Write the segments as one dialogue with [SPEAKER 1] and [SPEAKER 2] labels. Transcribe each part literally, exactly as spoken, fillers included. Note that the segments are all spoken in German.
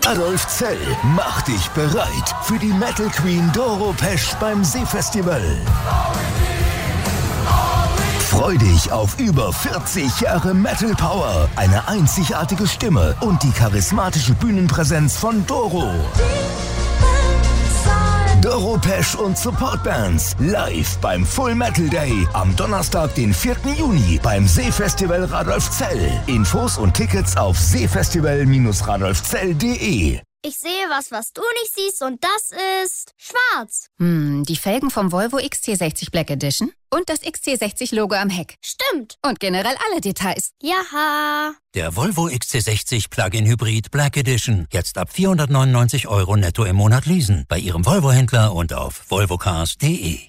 [SPEAKER 1] Radolf Zell macht dich bereit für die Metal Queen Doro Pesch beim Seefestival. Freu dich auf über vierzig Jahre Metal Power, eine einzigartige Stimme und die charismatische Bühnenpräsenz von Doro. Doro Pesch und Supportbands live beim Full Metal Day am Donnerstag, den vierten Juni beim Seefestival Radolf Zell. Infos und Tickets auf seefestival Bindestrich radolfzell punkt de.
[SPEAKER 2] Ich sehe was, was du nicht siehst, und das ist schwarz.
[SPEAKER 3] Hm, die Felgen vom Volvo X C sechzig Black Edition und das X C sechzig Logo am Heck.
[SPEAKER 2] Stimmt.
[SPEAKER 3] Und generell alle Details.
[SPEAKER 2] Jaha.
[SPEAKER 4] Der Volvo X C sechzig Plug-in Hybrid Black Edition. Jetzt ab vierhundertneunundneunzig Euro netto im Monat leasen. Bei Ihrem Volvo-Händler und auf volvocars punkt de.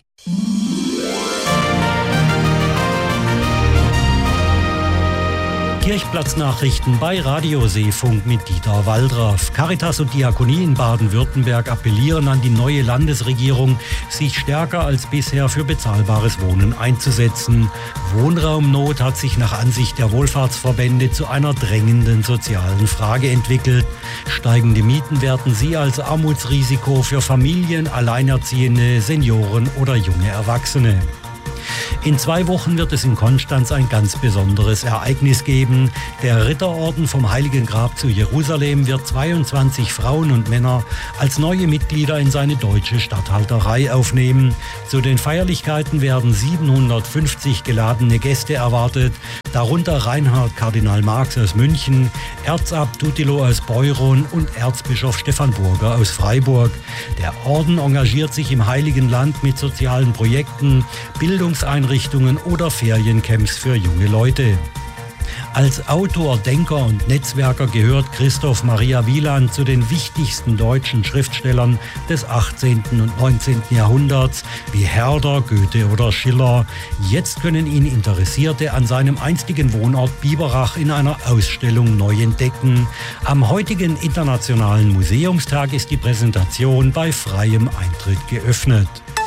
[SPEAKER 5] Kirchplatznachrichten bei Radio Seefunk mit Dieter Waldraff. Caritas und Diakonie in Baden-Württemberg appellieren an die neue Landesregierung, sich stärker als bisher für bezahlbares Wohnen einzusetzen. Wohnraumnot hat sich nach Ansicht der Wohlfahrtsverbände zu einer drängenden sozialen Frage entwickelt. Steigende Mieten werten sie als Armutsrisiko für Familien, Alleinerziehende, Senioren oder junge Erwachsene. In zwei Wochen wird es in Konstanz ein ganz besonderes Ereignis geben. Der Ritterorden vom Heiligen Grab zu Jerusalem wird zweiundzwanzig Frauen und Männer als neue Mitglieder in seine deutsche Statthalterei aufnehmen. Zu den Feierlichkeiten werden siebenhundertfünfzig geladene Gäste erwartet, darunter Reinhard Kardinal Marx aus München, Erzabt Tutilo aus Beuron und Erzbischof Stefan Burger aus Freiburg. Der Orden engagiert sich im Heiligen Land mit sozialen Projekten, Bildungseinrichtungen oder Feriencamps für junge Leute. Als Autor, Denker und Netzwerker gehört Christoph Maria Wieland zu den wichtigsten deutschen Schriftstellern des achtzehnten und neunzehnten Jahrhunderts, wie Herder, Goethe oder Schiller. Jetzt können ihn Interessierte an seinem einstigen Wohnort Biberach in einer Ausstellung neu entdecken. Am heutigen Internationalen Museumstag ist die Präsentation bei freiem Eintritt geöffnet.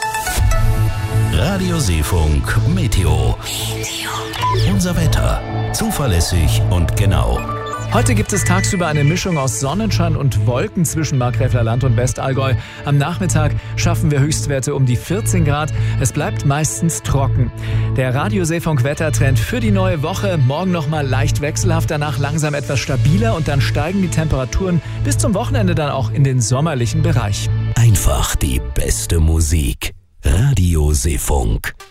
[SPEAKER 1] Radio Seefunk Meteo. Unser Wetter. Zuverlässig und genau.
[SPEAKER 6] Heute gibt es tagsüber eine Mischung aus Sonnenschein und Wolken zwischen Markgräfler Land und Westallgäu. Am Nachmittag schaffen wir Höchstwerte um die vierzehn Grad. Es bleibt meistens trocken. Der Radio Seefunk Wettertrend für die neue Woche. Morgen nochmal leicht wechselhaft, danach langsam etwas stabiler und dann steigen die Temperaturen bis zum Wochenende dann auch in den sommerlichen Bereich.
[SPEAKER 1] Einfach die beste Musik. Radio Seefunk.